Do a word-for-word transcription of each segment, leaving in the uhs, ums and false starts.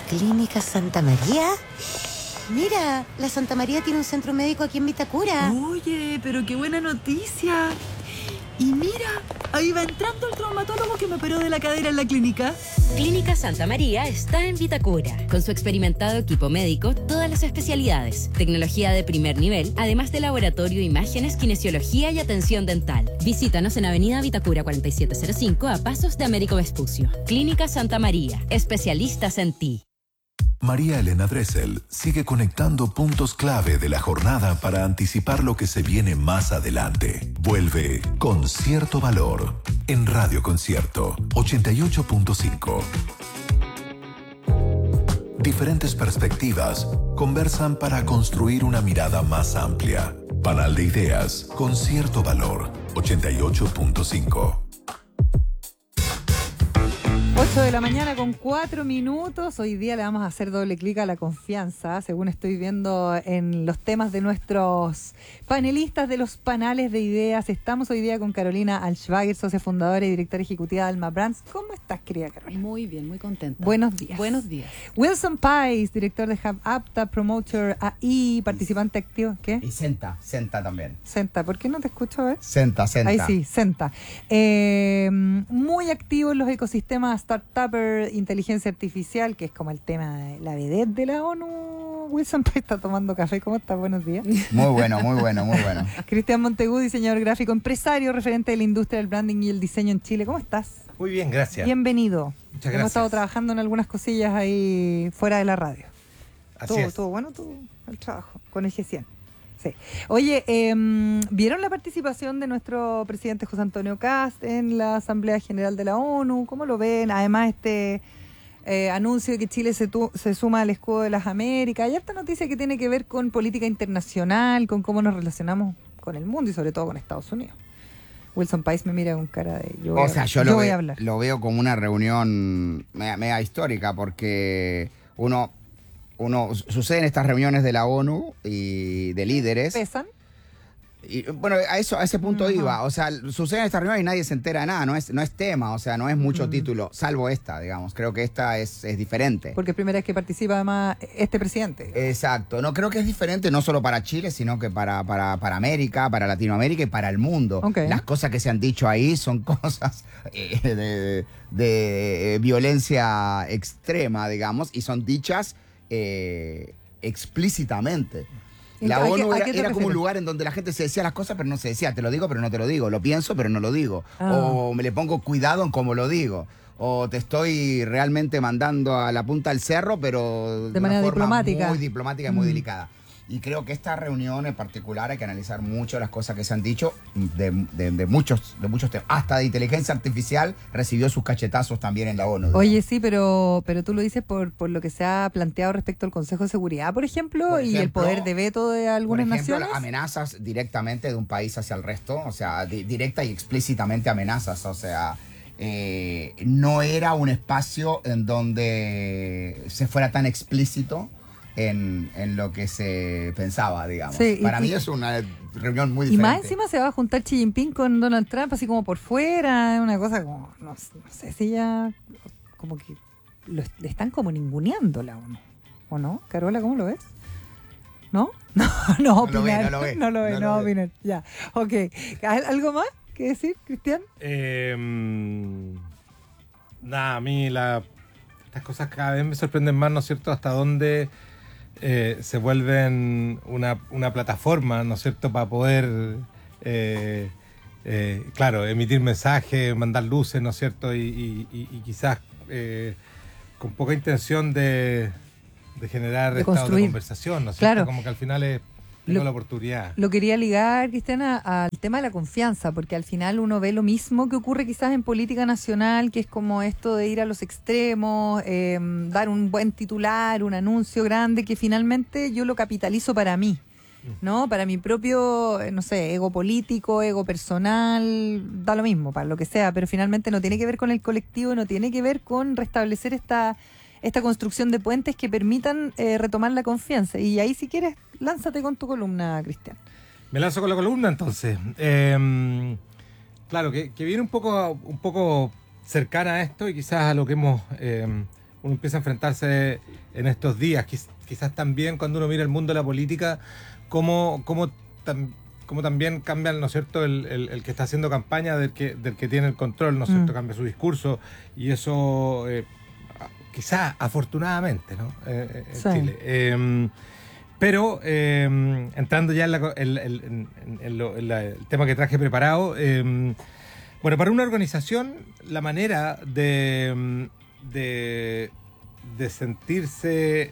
¿Clínica Santa María? Mira, la Santa María tiene un centro médico aquí en Vitacura. Oye, pero qué buena noticia. Y mira, ahí va entrando el traumatólogo que me operó de la cadera en la clínica. Clínica Santa María está en Vitacura. Con su experimentado equipo médico, todas las especialidades, tecnología de primer nivel, además de laboratorio, imágenes, kinesiología y atención dental. Visítanos en Avenida Vitacura cuarenta y siete cero cinco a pasos de Américo Vespucio. Clínica Santa María, especialistas en ti. María Elena Dressel sigue conectando puntos clave de la jornada para anticipar lo que se viene más adelante. Vuelve con cierto valor en Radio Concierto ochenta y ocho punto cinco. Diferentes perspectivas conversan para construir una mirada más amplia. Panal de ideas con cierto valor ochenta y ocho punto cinco. ocho de la mañana con cuatro minutos. Hoy día le vamos a hacer doble clic a la confianza, según estoy viendo en los temas de nuestros panelistas de los panales de ideas. Estamos hoy día con Carolina Alschwager, socia fundadora y directora ejecutiva de Alma Brands. ¿Cómo estás, querida Carolina? Muy bien, muy contenta. Buenos días. Buenos días. Wilson Pais, director de Hub Apta, promoter A I, participante activo. ¿Qué? Y Senta, Senta también. Senta, ¿por qué no te escucho a ver? Senta, Senta. Ahí sí, Senta. Eh, muy activo en los ecosistemas Startupper, inteligencia artificial, que es como el tema de la vedette de la ONU. Wilson Pais está tomando café. ¿Cómo estás? Buenos días. Muy bueno, muy bueno, muy bueno. Cristian Montegú, diseñador gráfico, empresario, referente de la industria del branding y el diseño en Chile. ¿Cómo estás? Muy bien, gracias. Bienvenido. Muchas gracias. Hemos estado trabajando en algunas cosillas ahí fuera de la radio. Así todo, es. todo bueno, todo el trabajo con el G cien. Sí. Oye, eh, ¿vieron la participación de nuestro presidente José Antonio Kast en la Asamblea General de la ONU? ¿Cómo lo ven? Además, este eh, anuncio de que Chile se, tu, se suma al escudo de las Américas. Hay harta noticia que tiene que ver con política internacional, con cómo nos relacionamos con el mundo y sobre todo con Estados Unidos. Wilson Pais me mira con cara de... Yo o sea, a, yo, yo lo, voy ve, a hablar. lo veo como una reunión mega, mega histórica porque uno... Uno, suceden estas reuniones de la ONU y de líderes. ¿Pesan? Y, bueno, a eso a ese punto uh-huh. iba. O sea, suceden estas reuniones y nadie se entera de nada. No es, no es tema, o sea, no es mucho uh-huh. título, salvo esta, digamos. Creo que esta es, es diferente. Porque es primera vez que participa además este presidente. Exacto. No, creo que es diferente no solo para Chile, sino que para, para, para América, para Latinoamérica y para el mundo. Okay. Las cosas que se han dicho ahí son cosas eh, de, de, de violencia extrema, digamos, y son dichas Eh, explícitamente. La ¿A ONU qué, era, qué era como un lugar en donde la gente se decía las cosas, pero no se decía, te lo digo, pero no te lo digo, lo pienso, pero no lo digo. Ah. O me le pongo cuidado en cómo lo digo. O te estoy realmente mandando a la punta del cerro, pero de, de manera una forma diplomática. muy diplomática y muy mm. delicada. Y creo que esta reunión en particular hay que analizar mucho las cosas que se han dicho de, de, de muchos de muchos temas. Hasta de inteligencia artificial recibió sus cachetazos también en la ONU. Oye, digamos. sí, pero pero tú lo dices por, por lo que se ha planteado respecto al Consejo de Seguridad, por ejemplo, por ejemplo y el poder de veto de algunas por ejemplo, naciones. Las amenazas directamente de un país hacia el resto, o sea, di, directa y explícitamente amenazas, o sea... Eh, no era un espacio en donde se fuera tan explícito En, en lo que se pensaba, digamos. Sí, Para y, mí es una reunión muy diferente. Y más diferente. encima se va a juntar Xi Jinping con Donald Trump, así como por fuera, una cosa como, no, no sé si ya, como que lo, le están como ninguneando la ONU, ¿o no? Carola, ¿cómo lo ves? ¿No? No, no opinar. No lo ve, no lo ve, no, no, no lo ve. opinar. Ya, ok. ¿Algo más que decir, Cristian? Eh, nada, a mí la, estas cosas cada vez me sorprenden más, ¿no es cierto? Hasta dónde... Eh, se vuelven una, una plataforma, ¿no es cierto?, para poder, eh, eh, claro, emitir mensajes, mandar luces, ¿no es cierto?, y, y, y, y quizás eh, con poca intención de, de generar de estados construir. de conversación, ¿no es cierto? Claro. Como que al final es... Tengo Lo, la oportunidad. Lo quería ligar, Cristiana, al tema de la confianza, porque al final uno ve lo mismo que ocurre quizás en política nacional, que es como esto de ir a los extremos, eh, dar un buen titular, un anuncio grande, que finalmente yo lo capitalizo para mí, ¿no? Para mi propio, no sé, ego político, ego personal, da lo mismo, para lo que sea, pero finalmente no tiene que ver con el colectivo, no tiene que ver con restablecer esta... esta construcción de puentes que permitan eh, retomar la confianza. Y ahí, si quieres, lánzate con tu columna, Cristian. Me lanzo con la columna, entonces. Eh, claro, que, que viene un poco, un poco cercana a esto y quizás a lo que hemos eh, uno empieza a enfrentarse en estos días. Quiz, quizás también cuando uno mira el mundo de la política, cómo, cómo, tam, cómo también cambia, ¿no es cierto?, el, el, el que está haciendo campaña del que, del que tiene el control, ¿no es cierto?, mm. cambia su discurso, y eso eh, quizás afortunadamente, ¿no?, eh, en sí. Chile. Eh, pero eh, entrando ya en, la, en, en, en, lo, en la, el tema que traje preparado, eh, bueno, para una organización la manera de, de, de sentirse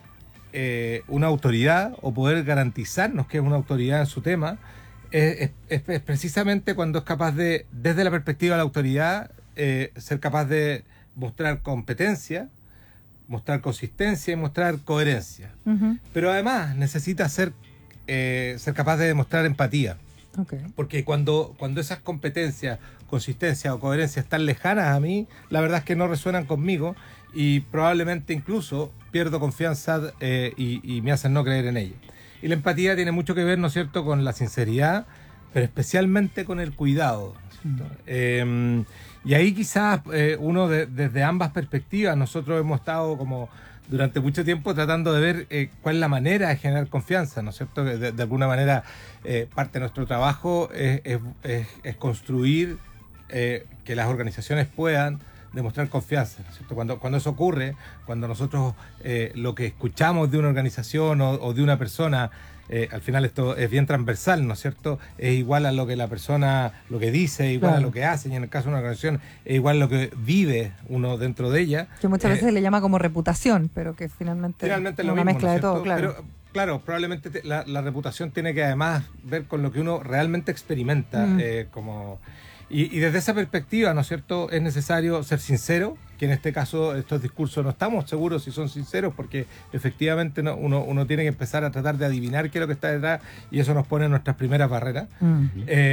eh, una autoridad o poder garantizarnos que es una autoridad en su tema es, es, es precisamente cuando es capaz de, desde la perspectiva de la autoridad, eh, ser capaz de mostrar competencia, mostrar consistencia y mostrar coherencia. Uh-huh. Pero además necesita ser, eh, ser capaz de demostrar empatía. Okay. Porque cuando, cuando esas competencias, consistencia o coherencia están lejanas a mí, la verdad es que no resuenan conmigo y probablemente incluso pierdo confianza eh, y, y me hacen no creer en ello. Y la empatía tiene mucho que ver, ¿no es cierto?, con la sinceridad, pero especialmente con el cuidado, ¿no es cierto? Mm. Eh, y ahí quizás eh, uno de, desde ambas perspectivas, nosotros hemos estado como durante mucho tiempo tratando de ver eh, cuál es la manera de generar confianza, ¿no es cierto? De, de alguna manera eh, parte de nuestro trabajo es, es, es, es construir eh, que las organizaciones puedan demostrar confianza, ¿no es cierto? Cuando, cuando eso ocurre, cuando nosotros eh, lo que escuchamos de una organización o, o de una persona, eh, al final esto es bien transversal, ¿no es cierto? Es igual a lo que la persona, lo que dice, igual claro. a lo que hace, y en el caso de una organización es igual a lo que vive uno dentro de ella. Que muchas eh, veces se le llama como reputación, pero que finalmente, finalmente es lo una mismo, mezcla ¿no de todo, claro. Pero, claro, probablemente te, la, la reputación tiene que además ver con lo que uno realmente experimenta, mm. eh, como... Y, y desde esa perspectiva, ¿no es cierto?, es necesario ser sincero, que en este caso estos discursos no estamos seguros si son sinceros, porque efectivamente no, uno, uno tiene que empezar a tratar de adivinar qué es lo que está detrás, y eso nos pone en nuestras primeras barreras. Uh-huh.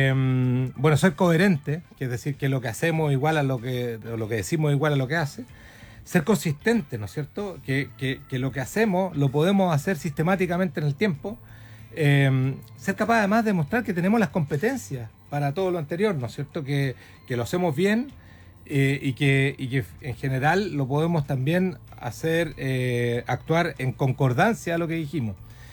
Eh, bueno, ser coherente, que es decir, que lo que hacemos igual a lo que, o lo que decimos igual a lo que hace. Ser consistente, ¿no es cierto?, que, que, que lo que hacemos lo podemos hacer sistemáticamente en el tiempo. Eh, ser capaz además de mostrar que tenemos las competencias para todo lo anterior, ¿no es cierto?, que, que lo hacemos bien eh, y, que, y que en general lo podemos también hacer eh, actuar en concordancia a lo que dijimos.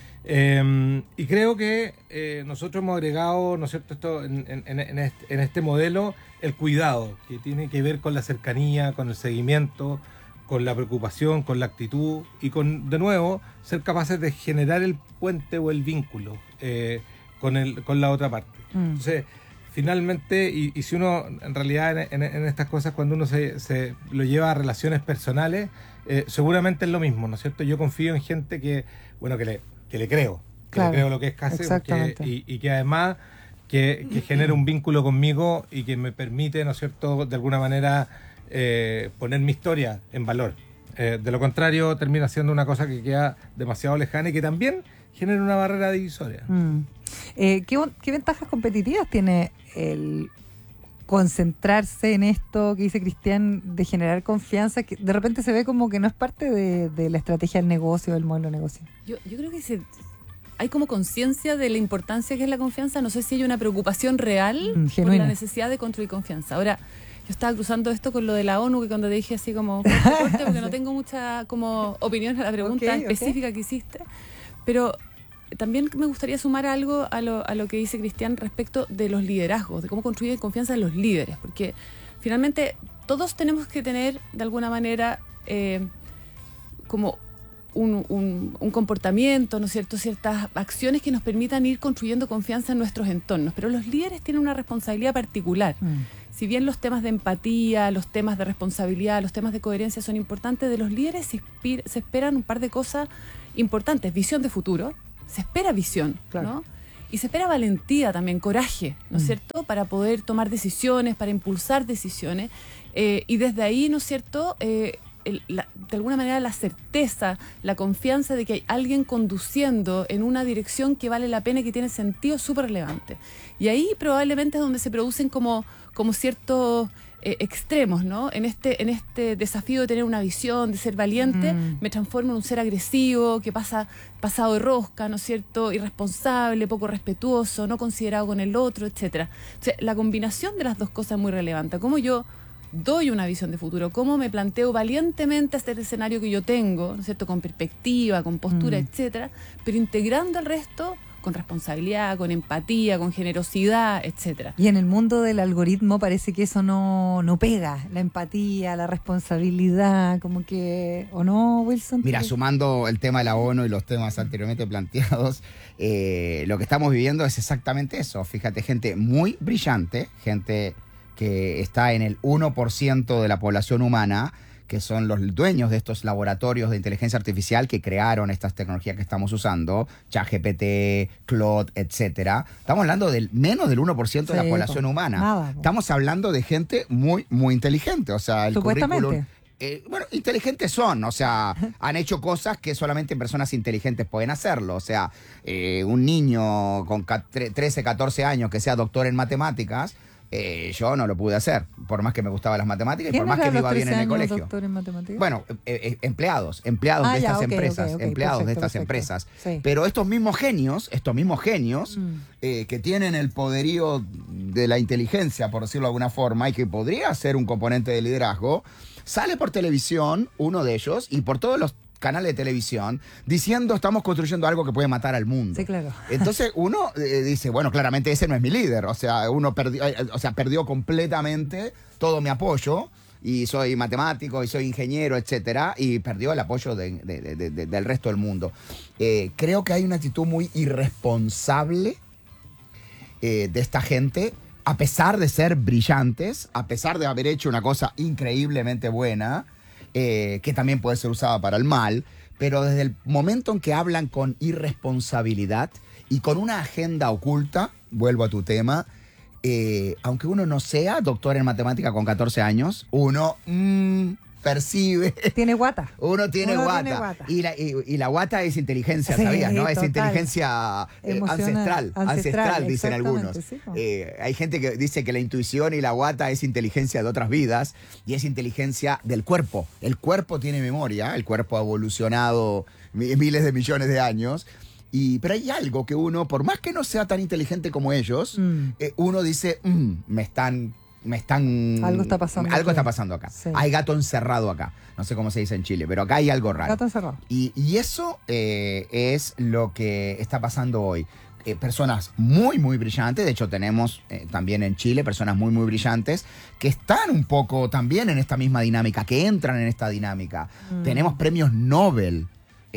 Eh, y creo que eh, nosotros hemos agregado, ¿no es cierto?, esto en, en, en, este, en este modelo el cuidado, que tiene que ver con la cercanía, con el seguimiento, con la preocupación, con la actitud y con, de nuevo, ser capaces de generar el puente o el vínculo eh, con, el, con la otra parte. Mm. Entonces, finalmente, y, y si uno, en realidad, en, en, en estas cosas, cuando uno se, se lo lleva a relaciones personales, eh, seguramente es lo mismo, ¿no es cierto? Yo confío en gente que, bueno, que le, que le creo, que claro, le creo lo que es casi, porque, y, y que además que, que genera un vínculo conmigo y que me permite, ¿no es cierto?, de alguna manera eh, poner mi historia en valor. Eh, de lo contrario, termina siendo una cosa que queda demasiado lejana y que también genera una barrera divisoria. Mm. Eh, ¿qué, ¿Qué ventajas competitivas tiene el concentrarse en esto que dice Cristian, de generar confianza, que de repente se ve como que no es parte de, de la estrategia del negocio, del modelo de negocio? Yo, yo creo que se, hay como conciencia de la importancia que es la confianza. No sé si hay una preocupación real mm, por la necesidad de construir confianza. Ahora, yo estaba cruzando esto con lo de la ONU, que cuando te dije así como corte, corte, porque no tengo mucha como opinión a la pregunta okay, específica okay. que hiciste, pero también me gustaría sumar algo a lo, a lo que dice Cristian respecto de los liderazgos, de cómo construir confianza en los líderes, porque finalmente todos tenemos que tener de alguna manera eh, como un, un, un comportamiento, ¿no es cierto?, ciertas acciones que nos permitan ir construyendo confianza en nuestros entornos, pero los líderes tienen una responsabilidad particular. Mm. Si bien los temas de empatía, los temas de responsabilidad, los temas de coherencia son importantes, de los líderes se, inspira, se esperan un par de cosas importantes. Visión de futuro, se espera visión, claro. ¿no? Y se espera valentía también, coraje, ¿no es mm. cierto?, para poder tomar decisiones, para impulsar decisiones. Eh, y desde ahí, ¿no es cierto?, eh, el, la, de alguna manera la certeza, la confianza de que hay alguien conduciendo en una dirección que vale la pena y que tiene sentido, súper relevante. Y ahí probablemente es donde se producen como, como ciertos eh, extremos, ¿no? En este, en este desafío de tener una visión, de ser valiente, mm. me transformo en un ser agresivo, que pasa pasado de rosca, ¿no es cierto?, irresponsable, poco respetuoso, no considerado con el otro, etcétera. O sea, la combinación de las dos cosas es muy relevante. Como yo doy una visión de futuro, cómo me planteo valientemente este escenario que yo tengo, ¿no es cierto?, con perspectiva, con postura, mm. etcétera, pero integrando al resto con responsabilidad, con empatía, con generosidad, etcétera. Y en el mundo del algoritmo parece que eso no, no pega, la empatía, la responsabilidad, como que, ¿o no, Wilson? Mira, sumando el tema de la ONU y los temas anteriormente planteados, eh, lo que estamos viviendo es exactamente eso. Fíjate, gente muy brillante, gente que está en el uno por ciento de la población humana, que son los dueños de estos laboratorios de inteligencia artificial que crearon estas tecnologías que estamos usando, ChatGPT, Claude, etcétera. Estamos hablando del menos del uno por ciento sí, de la población pues, humana. Nada, pues. Estamos hablando de gente muy, muy inteligente. O sea, el currículum... Eh, bueno, inteligentes son, o sea, han hecho cosas que solamente personas inteligentes pueden hacerlo. O sea, eh, un niño con trece, catorce años que sea doctor en matemáticas, Eh, yo no lo pude hacer, por más que me gustaban las matemáticas y por más que me iba bien en el colegio. Doctor en matemáticas? Bueno, eh, eh, empleados, empleados ah, de estas ya, okay, empresas, okay, okay, empleados perfecto, de estas perfecto. empresas. Sí. Pero estos mismos genios, estos mismos genios mm. eh, que tienen el poderío de la inteligencia, por decirlo de alguna forma, y que podría ser un componente de liderazgo, sale por televisión, uno de ellos, y por todos los canales de televisión, diciendo estamos construyendo algo que puede matar al mundo. Sí, claro. Entonces uno eh, dice, bueno, claramente ese no es mi líder. O sea, uno perdió, eh, o sea, perdió completamente todo mi apoyo, y soy matemático, y soy ingeniero, etcétera, y perdió el apoyo de, de, de, de, del resto del mundo. Eh, creo que hay una actitud muy irresponsable eh, de esta gente, a pesar de ser brillantes, a pesar de haber hecho una cosa increíblemente buena, Eh, que también puede ser usada para el mal, pero desde el momento en que hablan con irresponsabilidad y con una agenda oculta, vuelvo a tu tema, eh, aunque uno no sea doctor en matemática con catorce años, uno mmm, percibe. Tiene guata. Uno tiene uno guata. Tiene guata. Y, la, y, y la guata es inteligencia, sí, ¿sabías? ¿No? Es inteligencia eh, ancestral, ancestral, ancestral, dicen algunos. Sí, eh, hay gente que dice que la intuición y la guata es inteligencia de otras vidas y es inteligencia del cuerpo. El cuerpo tiene memoria, el cuerpo ha evolucionado miles de millones de años. Y, pero hay algo que uno, por más que no sea tan inteligente como ellos, mm. eh, uno dice, mm, me están... me están... Algo está pasando Algo aquí. está pasando acá. Sí. Hay gato encerrado acá. No sé cómo se dice en Chile, pero acá hay algo raro. Gato encerrado. Y, y eso eh, es lo que está pasando hoy. Eh, personas muy, muy brillantes. De hecho, tenemos eh, también en Chile personas muy, muy brillantes que están un poco también en esta misma dinámica, que entran en esta dinámica. Mm. Tenemos premios Nobel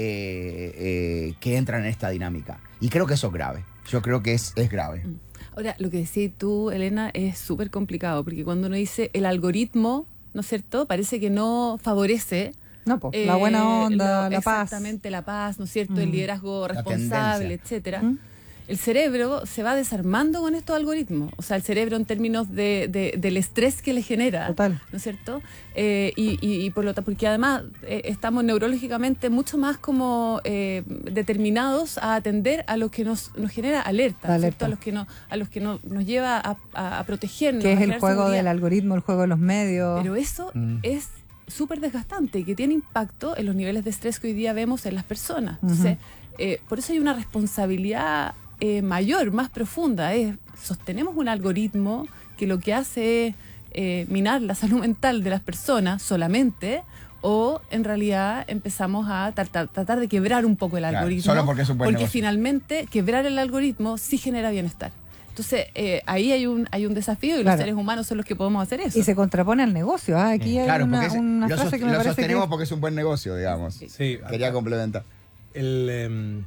eh, eh, que entran en esta dinámica. Y creo que eso es grave. Yo creo que es, es grave. Mm. Ahora, lo que decís tú, Elena, es súper complicado, porque cuando uno dice el algoritmo, ¿no es cierto?, parece que no favorece... No, pues, eh, la buena onda, lo, la paz. Exactamente, la paz, ¿no es cierto?, mm. el liderazgo responsable, etcétera. ¿Mm? El cerebro se va desarmando con estos algoritmos. O sea, el cerebro en términos de, de, del estrés que le genera. Total. ¿No es cierto? Eh, y, y, y por lo tanto, porque además eh, estamos neurológicamente mucho más como eh, determinados a atender a lo que nos, nos genera alerta, alerta. A los que, no, a los que no, nos lleva a, a, a protegernos. Que es el juego seguridad. Del algoritmo, el juego de los medios. Pero eso mm. es súper desgastante y que tiene impacto en los niveles de estrés que hoy día vemos en las personas. Uh-huh. Entonces, eh, por eso hay una responsabilidad Eh, mayor, más profunda. Es, sostenemos un algoritmo que lo que hace es eh, minar la salud mental de las personas solamente, o en realidad empezamos a tratar, tratar de quebrar un poco el claro, algoritmo, solo porque, es un buen porque negocio. Finalmente quebrar el algoritmo sí genera bienestar. Entonces, eh, ahí hay un hay un desafío y claro. los seres humanos son los que podemos hacer eso. Y se contrapone al negocio. ¿eh? Aquí hay claro, una, es, una lo frase sos, que me lo parece sostenemos que... porque es un buen negocio, digamos. Sí, sí quería acá, complementar. El... Um,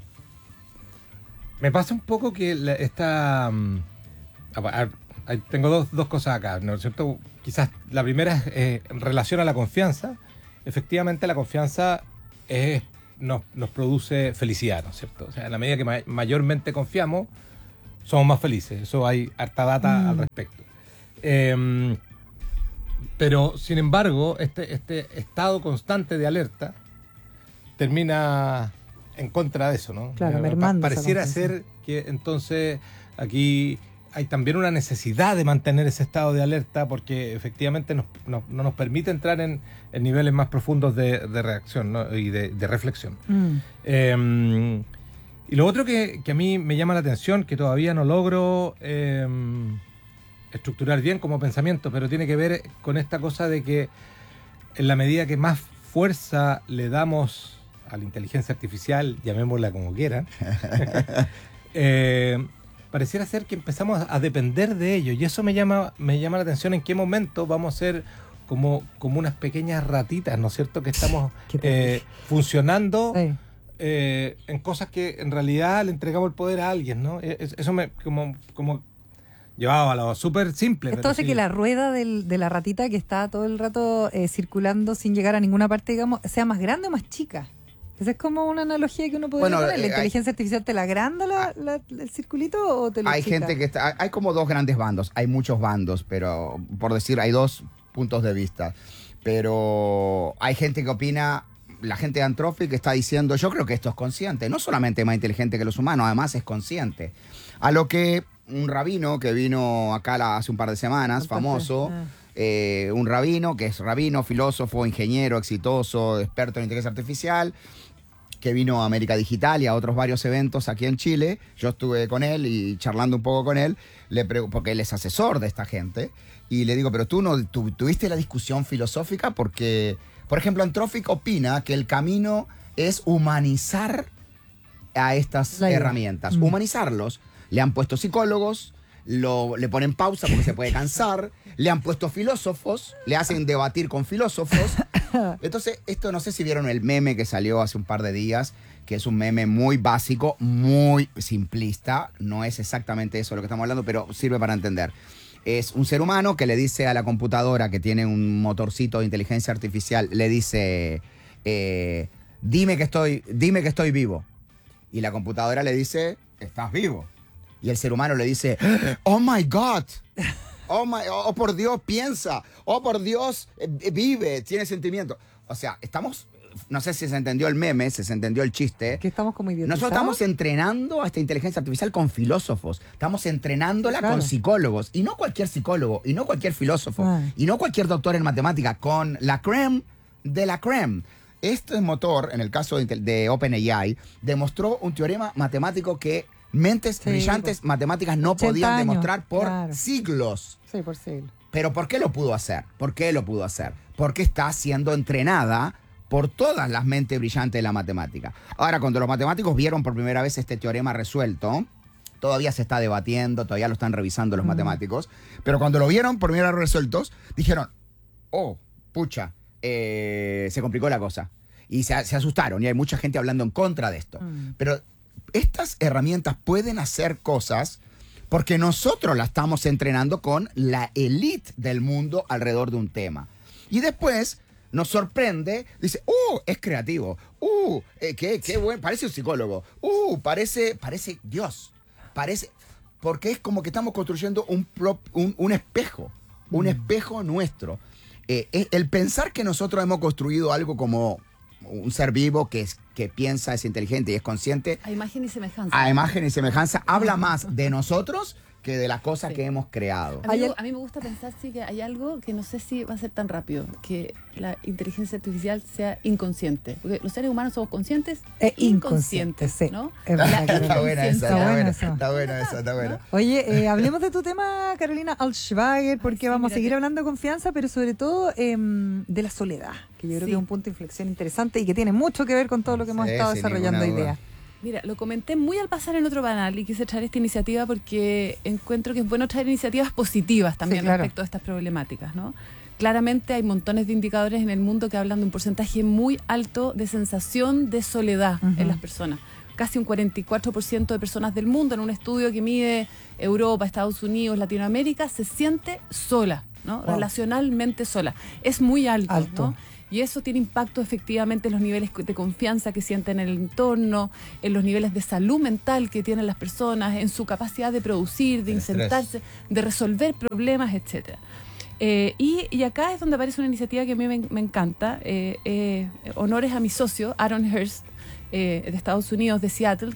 Me pasa un poco que la, esta... Um, a, a, tengo dos, dos cosas acá, ¿no es cierto? Quizás la primera es eh, en relación a la confianza. Efectivamente, la confianza es, nos, nos produce felicidad, ¿no es cierto? O sea, en la medida que ma- mayormente confiamos, somos más felices. Eso hay harta data mm. al respecto. Eh, pero, sin embargo, este, este estado constante de alerta termina... en contra de eso, ¿no? Claro, mermando. Pareciera ser que entonces aquí hay también una necesidad de mantener ese estado de alerta porque efectivamente nos, nos, no nos permite entrar en, en niveles más profundos de, de reacción, ¿no? Y de, de reflexión. Mm. Eh, y lo otro que, que a mí me llama la atención, que todavía no logro eh, estructurar bien como pensamiento, pero tiene que ver con esta cosa de que en la medida que más fuerza le damos a la inteligencia artificial, llamémosla como quieran, eh, pareciera ser que empezamos a depender de ello, y eso me llama, me llama la atención en qué momento vamos a ser como, como unas pequeñas ratitas, ¿no es cierto?, que estamos eh, funcionando sí. eh, en cosas que en realidad le entregamos el poder a alguien, ¿no? Eso me como... como llevado a lo súper simple. Esto hace sí. que la rueda del, de la ratita que está todo el rato eh, circulando sin llegar a ninguna parte, digamos, sea más grande o más chica. Esa es como una analogía que uno podría bueno, poner. ¿La eh, inteligencia hay, artificial te la agranda la, la, el circulito o te lo Hay chica? gente que está... Hay como dos grandes bandos. Hay muchos bandos, pero por decir, hay dos puntos de vista. Pero hay gente que opina... La gente de Anthropic está diciendo, yo creo que esto es consciente. No solamente más inteligente que los humanos, además es consciente. A lo que... un rabino que vino acá la, hace un par de semanas, famoso, ah. eh, un rabino que es rabino, filósofo, ingeniero, exitoso, experto en inteligencia artificial, que vino a América Digital y a otros varios eventos aquí en Chile. Yo estuve con él y charlando un poco con él, le porque él es asesor de esta gente, y le digo, pero tú no tú, tuviste la discusión filosófica porque, por ejemplo, Anthropic opina que el camino es humanizar a estas la herramientas, mm. humanizarlos. Le han puesto psicólogos, lo, le ponen pausa porque se puede cansar, le han puesto filósofos, le hacen debatir con filósofos. Entonces, esto no sé si vieron el meme que salió hace un par de días, que es un meme muy básico, muy simplista. No es exactamente eso lo que estamos hablando, pero sirve para entender. Es un ser humano que le dice a la computadora que tiene un motorcito de inteligencia artificial, le dice, eh, dime que estoy, dime que estoy vivo. Y la computadora le dice, estás vivo. Y el ser humano le dice, oh my God, oh, my, oh por Dios, piensa, oh por Dios, vive, tiene sentimiento. O sea, estamos, no sé si se entendió el meme, si se entendió el chiste. Que estamos como idiotizados. Nosotros estamos entrenando a esta inteligencia artificial con filósofos, estamos entrenándola claro. con psicólogos, y no cualquier psicólogo, y no cualquier filósofo, ah. y no cualquier doctor en matemática, con la crème de la crème. Este motor, en el caso de, de OpenAI, demostró un teorema matemático que mentes sí, brillantes por, matemáticas no podían años, demostrar por claro. siglos. Sí, por siglos. Pero ¿por qué lo pudo hacer? ¿Por qué lo pudo hacer? Porque está siendo entrenada por todas las mentes brillantes de la matemática. Ahora, cuando los matemáticos vieron por primera vez este teorema resuelto, todavía se está debatiendo, todavía lo están revisando los mm. matemáticos, pero cuando lo vieron por primera vez resueltos, dijeron, oh, pucha, eh, se complicó la cosa. Y se, se asustaron, y hay mucha gente hablando en contra de esto. Mm. Pero estas herramientas pueden hacer cosas porque nosotros las estamos entrenando con la élite del mundo alrededor de un tema. Y después nos sorprende, dice, ¡uh! Es creativo. ¡uh! Eh, qué, qué bueno! Parece un psicólogo. ¡uh! Parece, parece Dios. Parece... Porque es como que estamos construyendo un, prop, un, un espejo. Un mm. espejo nuestro. Eh, el pensar que nosotros hemos construido algo como un ser vivo que, es, que piensa, es inteligente y es consciente. A imagen y semejanza. A imagen y semejanza. Habla más de nosotros que de las cosas sí. que hemos creado. A mí, a mí me gusta pensar sí, que hay algo que no sé si va a ser tan rápido, que la inteligencia artificial sea inconsciente. Porque los seres humanos somos conscientes e inconscientes, sí. ¿no? Es la está buena esa, está buena, está buena esa, está buena. Oye, eh, hablemos de tu tema, Carolina Altschwager, porque Ay, sí, vamos a seguir hablando de confianza, pero sobre todo eh, de la soledad, que yo creo sí. que es un punto de inflexión interesante y que tiene mucho que ver con todo lo que hemos sí, estado desarrollando hoy día. Mira, lo comenté muy al pasar en otro canal y quise traer esta iniciativa porque encuentro que es bueno traer iniciativas positivas también sí, claro. respecto a estas problemáticas, ¿no? Claramente hay montones de indicadores en el mundo que hablan de un porcentaje muy alto de sensación de soledad uh-huh. en las personas. Casi un cuarenta y cuatro por ciento de personas del mundo, en un estudio que mide Europa, Estados Unidos, Latinoamérica, se siente sola, ¿no? Wow. Relacionalmente sola. Es muy alto, alto. ¿no? Y eso tiene impacto efectivamente en los niveles de confianza que sienten en el entorno, en los niveles de salud mental que tienen las personas, en su capacidad de producir, de insertarse, de resolver problemas, etcétera. Eh, y, y acá es donde aparece una iniciativa que a mí me, me encanta. Eh, eh, honores a mi socio, Aaron Hurst, eh, de Estados Unidos, de Seattle, que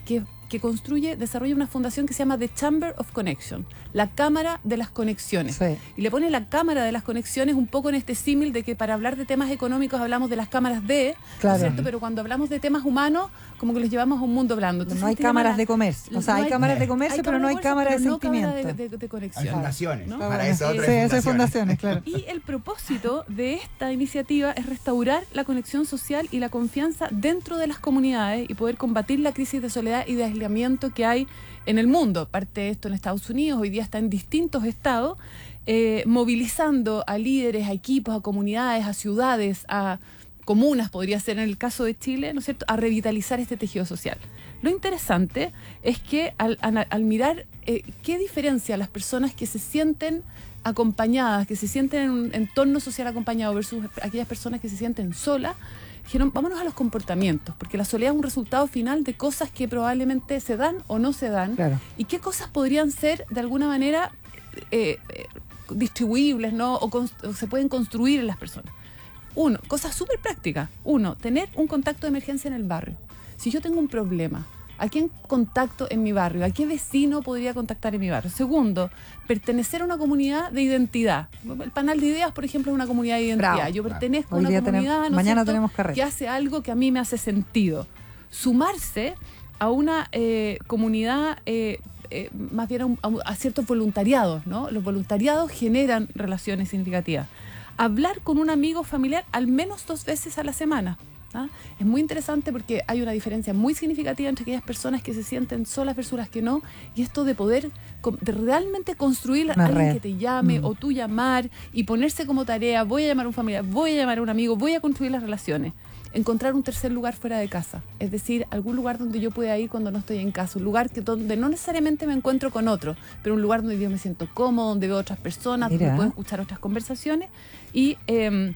que construye, desarrolla una fundación que se llama The Chamber of Connection, la Cámara de las Conexiones. Sí. Y le pone la Cámara de las Conexiones un poco en este símil de que para hablar de temas económicos hablamos de las cámaras de, Claro. ¿no es cierto? Pero cuando hablamos de temas humanos, como que los llevamos a un mundo blando. Entonces, no hay tiene cámaras una- de comercio. O sea, no hay cámaras de comercio, pero no hay cámaras de pero no cámara sentimiento. de, de- de conexión. Hay fundaciones. ¿no? Para eso Sí, otras Sí, eso es fundaciones. fundaciones, claro. Y el propósito de esta iniciativa es restaurar la conexión social y la confianza dentro de las comunidades y poder combatir la crisis de soledad y de aislamiento que hay en el mundo. Parte de esto en Estados Unidos, hoy día está en distintos estados, eh, movilizando a líderes, a equipos, a comunidades, a ciudades, a comunas, podría ser en el caso de Chile, ¿no es cierto?, a revitalizar este tejido social. Lo interesante es que al, al, al mirar eh, qué diferencia las personas que se sienten acompañadas, que se sienten en un entorno social acompañado versus aquellas personas que se sienten solas, dijeron, vámonos a los comportamientos, porque la soledad es un resultado final de cosas que probablemente se dan o no se dan, Claro. y qué cosas podrían ser de alguna manera eh, eh, distribuibles, ¿no? O, const- o se pueden construir en las personas. Uno, cosas súper prácticas. Uno, tener un contacto de emergencia en el barrio. Si yo tengo un problema, ¿a quién contacto en mi barrio? ¿A qué vecino podría contactar en mi barrio? Segundo, pertenecer a una comunidad de identidad. El panel de ideas, por ejemplo, es una comunidad de identidad. Bravo. Yo pertenezco Hoy a día una tenemos- comunidad, ¿no es mañana cierto?, tenemos carrera. que hace algo que a mí me hace sentido. Sumarse a una eh, comunidad, eh, eh, más bien a, un- a un- a ciertos voluntariados, ¿no? Los voluntariados generan relaciones significativas. Hablar con un amigo familiar al menos dos veces a la semana. ¿Ah? Es muy interesante porque hay una diferencia muy significativa entre aquellas personas que se sienten solas versus las que no, y esto de poder com- de realmente construir a Una alguien red. que te llame Mm. o tú llamar y ponerse como tarea, voy a llamar a un familiar, voy a llamar a un amigo, voy a construir las relaciones. Encontrar un tercer lugar fuera de casa, es decir, algún lugar donde yo pueda ir cuando no estoy en casa, un lugar que donde no necesariamente me encuentro con otro, pero un lugar donde yo me siento cómodo, donde veo otras personas, Mira. donde puedo escuchar otras conversaciones y... eh,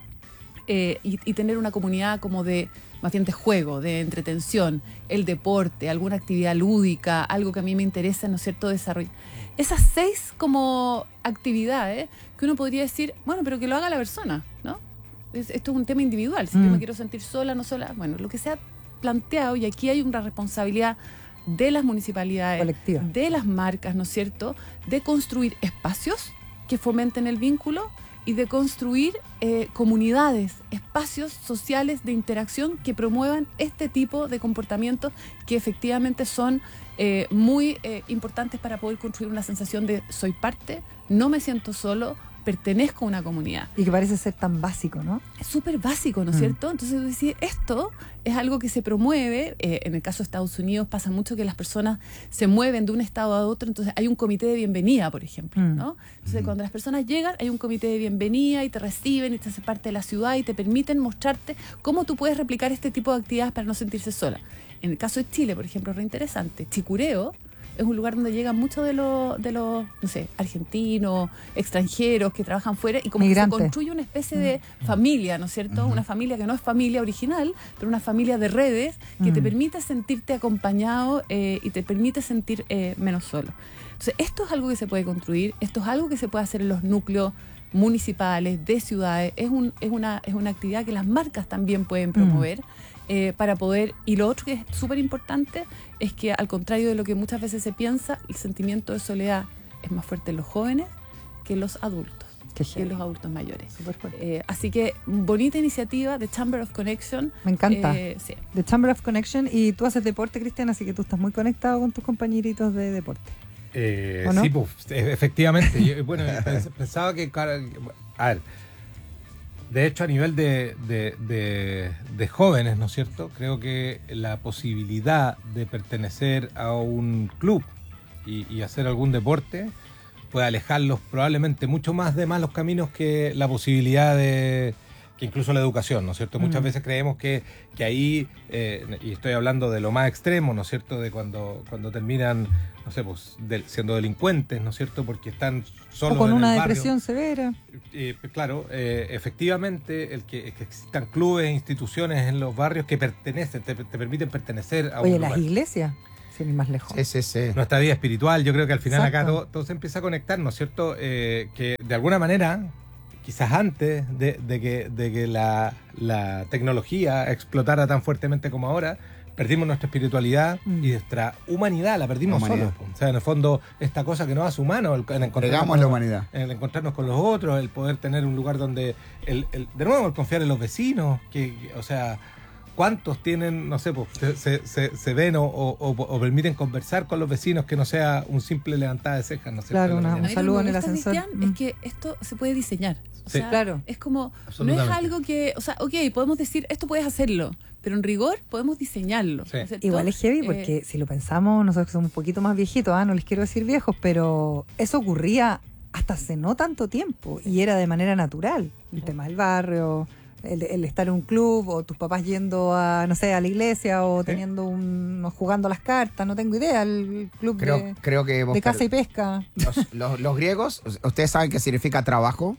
Eh, y, y tener una comunidad como de, más bien de juego, de entretención, el deporte, alguna actividad lúdica, algo que a mí me interesa, ¿no es cierto?, desarrollar. Esas seis como actividades que uno podría decir, bueno, pero que lo haga la persona, ¿no? Es- esto es un tema individual, si Mm. yo me quiero sentir sola, no sola, bueno, lo que sea planteado, y aquí hay una responsabilidad de las municipalidades, Colectiva. de las marcas, ¿no es cierto?, de construir espacios que fomenten el vínculo y de construir eh, comunidades, espacios sociales de interacción que promuevan este tipo de comportamientos que efectivamente son eh, muy eh, importantes para poder construir una sensación de soy parte, no me siento solo, pertenezco a una comunidad. Y que parece ser tan básico, ¿no? Es súper básico, ¿no es Mm. cierto? Entonces, decir, esto es algo que se promueve. Eh, en el caso de Estados Unidos pasa mucho que las personas se mueven de un estado a otro, entonces hay un comité de bienvenida, por ejemplo, Mm. ¿no? Entonces, cuando las personas llegan, hay un comité de bienvenida y te reciben y te hacen parte de la ciudad y te permiten mostrarte cómo tú puedes replicar este tipo de actividades para no sentirse sola. En el caso de Chile, por ejemplo, es re interesante. Chicureo es un lugar donde llegan muchos de los, de los, no sé, argentinos, extranjeros que trabajan fuera y como Migrantes. que se construye una especie de familia, ¿no es cierto? Una familia que no es familia original, pero una familia de redes que te Mm. permite sentirte acompañado eh, y te permite sentir eh, menos solo. Entonces, esto es algo que se puede construir, esto es algo que se puede hacer en los núcleos municipales, de ciudades, es, un, es, una, es una actividad que las marcas también pueden promover. Eh, para poder, y lo otro que es súper importante es que al contrario de lo que muchas veces se piensa, el sentimiento de soledad es más fuerte en los jóvenes que en los adultos, Qué que en heavy. los adultos mayores. Súper fuerte. Eh, así que bonita iniciativa de Chamber of Connection. Me encanta. Eh, sí. The Chamber of Connection. Y tú haces deporte, Cristian, así que tú estás muy conectado con tus compañeritos de deporte. Eh, ¿O no? Sí, pues, e- efectivamente. Yo, bueno, pens- pensaba que, cara, a ver, de hecho a nivel de, de, de, de jóvenes, ¿no es cierto? Creo que la posibilidad de pertenecer a un club y, y hacer algún deporte puede alejarlos probablemente mucho más de malos caminos que la posibilidad de... que incluso la educación, ¿no es cierto? Muchas Mm. veces creemos que, que ahí, eh, y estoy hablando de lo más extremo, ¿no es cierto? De cuando, cuando terminan, no sé, pues del- siendo delincuentes, ¿no es cierto? Porque están solos O con en una el barrio. depresión severa. Eh, claro, eh, efectivamente, el que, que existan clubes e instituciones en los barrios que pertenecen, te, te permiten pertenecer a Oye, un las lugar. iglesias, sin ir más lejos. Sí, sí, sí. Nuestra vida espiritual, yo creo que al final acá Exacto. todo, todo se empieza a conectar, ¿no es cierto? Eh, que de alguna manera, quizás antes de, de que, de que la, la tecnología explotara tan fuertemente como ahora, perdimos nuestra espiritualidad mm. y nuestra humanidad, la perdimos solos. O sea, en el fondo, esta cosa que nos hace humanos, el, el encontrarnos con, la humanidad. El encontrarnos con los otros, el poder tener un lugar donde, el, el, de nuevo, el confiar en los vecinos, que, que o sea, ¿cuántos tienen, no sé, pues, se, se, se ven o, o, o permiten conversar con los vecinos que no sea un simple levantada de cejas? No sé, claro, una, un saludo en el ascensor. Mm. Es que esto se puede diseñar. O sí. sea, claro. Es como, no es algo que, o sea, ok, podemos decir, esto puedes hacerlo, pero en rigor podemos diseñarlo. Sí. Igual es heavy porque eh, si lo pensamos, nosotros que somos un poquito más viejitos, ¿ah? No les quiero decir viejos, pero eso ocurría hasta hace no tanto tiempo y era de manera natural. El tema del barrio, el, el estar en un club o tus papás yendo a, no sé, a la iglesia o ¿sí? teniendo un, jugando las cartas, no tengo idea, el club creo, de, creo que de caza y pesca. Los, los, los griegos, ustedes saben qué significa trabajo,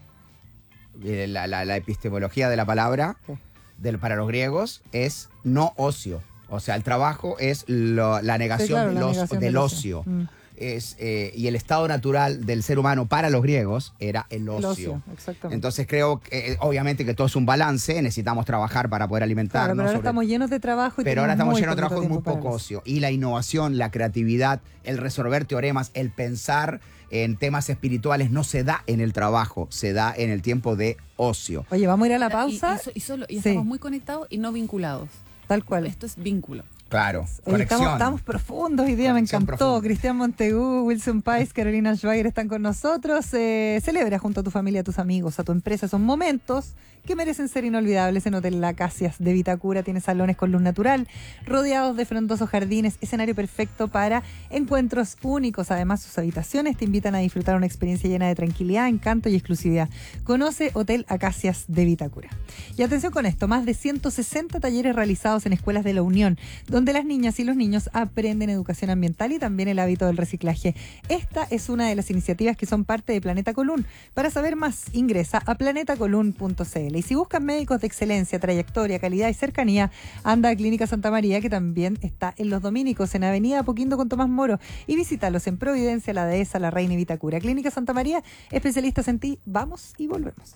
la, la, la epistemología de la palabra sí. del, para los griegos es no ocio, o sea, el trabajo es lo, la negación, sí, claro, de la los, negación del, del ocio. ocio. Mm. Es, eh, y el estado natural del ser humano para los griegos era el ocio. El ocio, exactamente. Entonces creo que, eh, obviamente que todo es un balance, necesitamos trabajar para poder alimentarnos. Claro, pero ahora sobre... estamos llenos de trabajo. Y pero ahora estamos llenos de trabajo y muy poco ocio. Y la innovación, la creatividad, el resolver teoremas, el pensar en temas espirituales no se da en el trabajo, se da en el tiempo de ocio. Oye, vamos a ir a la pausa. Y, y, y, solo, y estamos sí. muy conectados y no vinculados. Tal cual. Esto es vínculo. Claro, Oye, estamos, estamos profundos hoy día, conexión me encantó. Profunda. Cristian Montegú, Wilson Páez, Carolina Schweiger están con nosotros. Eh, celebra junto a tu familia, a tus amigos, a tu empresa. Son momentos que merecen ser inolvidables. En Hotel Acacias de Vitacura tiene salones con luz natural, rodeados de frondosos jardines, escenario perfecto para encuentros únicos. Además, sus habitaciones te invitan a disfrutar una experiencia llena de tranquilidad, encanto y exclusividad. Conoce Hotel Acacias de Vitacura. Y atención con esto, más de ciento sesenta talleres realizados en escuelas de la Unión, donde las niñas y los niños aprenden educación ambiental y también el hábito del reciclaje. Esta es una de las iniciativas que son parte de Planeta Colún. Para saber más, ingresa a planeta colún punto c l. Y si buscan médicos de excelencia, trayectoria, calidad y cercanía, anda a Clínica Santa María, que también está en Los Dominicos, en Avenida Apoquindo con Tomás Moro, y visítalos en Providencia, La Dehesa, La Reina y Vitacura. Clínica Santa María, especialistas en ti. Vamos y volvemos.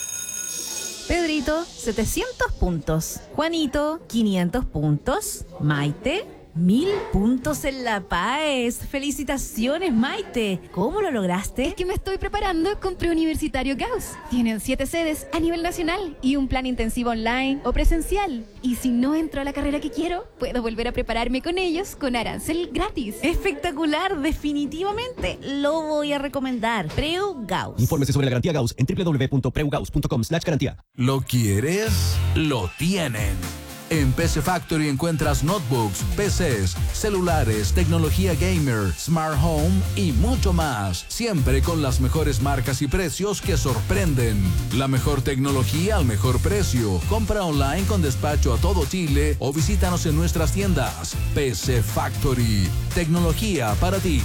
Pedrito, setecientos puntos. Juanito, quinientos puntos. Maite, mil puntos en La Paz. Felicitaciones, Maite. ¿Cómo lo lograste? Es que me estoy preparando con Preuniversitario Gauss. Tienen siete sedes a nivel nacional y un plan intensivo online o presencial. Y si no entro a la carrera que quiero, puedo volver a prepararme con ellos con arancel gratis. Espectacular, definitivamente lo voy a recomendar. Preu Gauss. Infórmese sobre la garantía Gauss en doble u doble u doble u punto preu gauss punto com slash garantía. ¿Lo quieres? Lo tienen. En P C Factory encuentras notebooks, P Cs, celulares, tecnología gamer, smart home y mucho más. Siempre con las mejores marcas y precios que sorprenden. La mejor tecnología al mejor precio. Compra online con despacho a todo Chile o visítanos en nuestras tiendas. P C Factory. Tecnología para ti.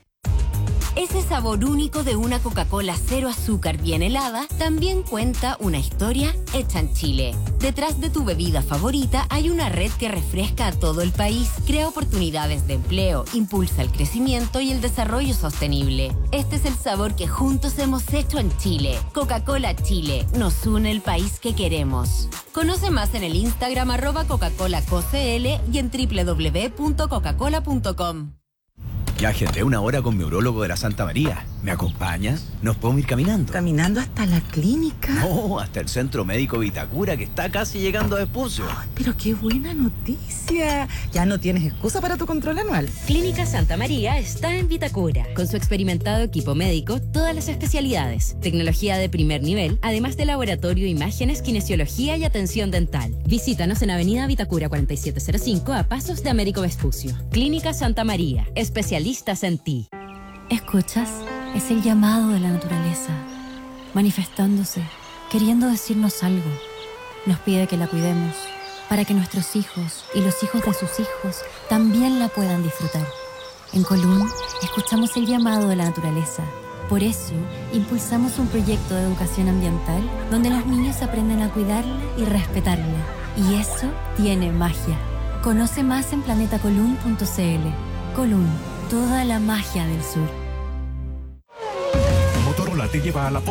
Ese sabor único de una Coca-Cola cero azúcar bien helada también cuenta una historia hecha en Chile. Detrás de tu bebida favorita hay una red que refresca a todo el país, crea oportunidades de empleo, impulsa el crecimiento y el desarrollo sostenible. Este es el sabor que juntos hemos hecho en Chile. Coca-Cola Chile, nos une el país que queremos. Conoce más en el Instagram arroba Coca-Cola C O C L y en doble u doble u doble u punto coca cola punto com. Ya agendé una hora con mi urólogo de la Santa María. ¿Me acompaña? ¿Nos podemos ir caminando? ¿Caminando hasta la clínica? No, hasta el Centro Médico Vitacura, que está casi llegando a Vespucio. Oh, pero qué buena noticia. Ya no tienes excusa para tu control anual. Clínica Santa María está en Vitacura. Con su experimentado equipo médico, todas las especialidades, tecnología de primer nivel, además de laboratorio, imágenes, kinesiología y atención dental. Visítanos en Avenida Vitacura cuarenta y siete cero cinco, a pasos de Américo Vespucio. Clínica Santa María, especialistas en ti. ¿Escuchas? Es el llamado de la naturaleza, manifestándose, queriendo decirnos algo. Nos pide que la cuidemos, para que nuestros hijos y los hijos de sus hijos también la puedan disfrutar. En Colún, escuchamos el llamado de la naturaleza. Por eso, impulsamos un proyecto de educación ambiental donde los niños aprenden a cuidarla y respetarla. Y eso tiene magia. Conoce más en planeta colún punto c l. Colún, toda la magia del sur. Motorola te lleva a la